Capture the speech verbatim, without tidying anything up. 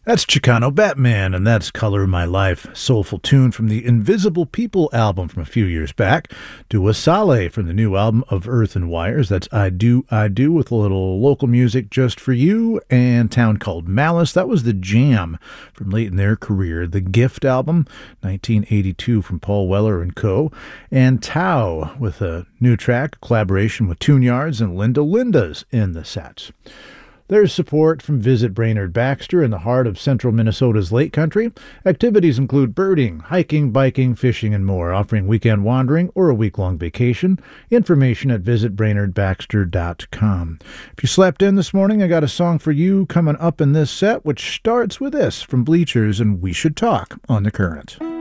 That's Chicano Batman, and that's Color of My Life, soulful tune from the Invisible People album from a few years back. Dua Saleh from the new album of Earth and Wires, that's I Do, I Do, with a little local music just for you, and Town Called Malice, that was The Jam from late in their career. The Gift album, nineteen eighty-two from Paul Weller and Co., and Tao with a new track, collaboration with Tune Yards and Linda Linda's in the sets. There's support from Visit Brainerd Baxter in the heart of central Minnesota's Lake Country. Activities include birding, hiking, biking, fishing, and more, offering weekend wandering or a week-long vacation. Information at visit brainerd baxter dot com. If you slept in this morning, I got a song for you coming up in this set, which starts with this from Bleachers and We Should Talk on The Current.